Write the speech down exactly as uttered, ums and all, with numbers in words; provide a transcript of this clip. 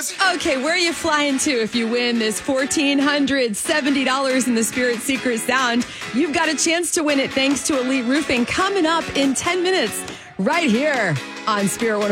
Christmas. Okay, where are you flying to if you win this one thousand four hundred seventy dollars in the Spirit Secret Sound? You've got a chance to win it thanks to Elite Roofing coming up in ten minutes right here on Spirit one oh